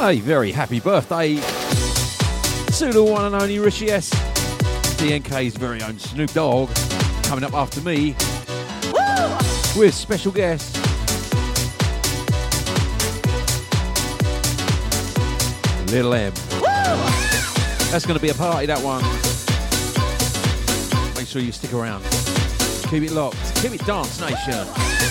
A very happy birthday to the one and only Richie S. DNK's very own Snoop Dogg coming up after me. Woo! With special guest Little M. Woo! That's going to be a party, that one. Make sure you stick around. Keep it locked. Keep it Dance Nation.